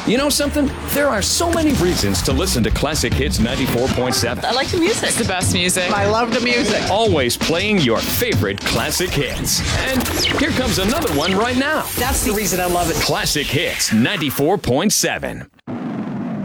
You know something? There are so many reasons to listen to Classic Hits 94.7. I like the music. It's the best music. I love the music. Always playing your favorite classic hits. And here comes another one right now. That's the reason I love it. Classic Hits 94.7.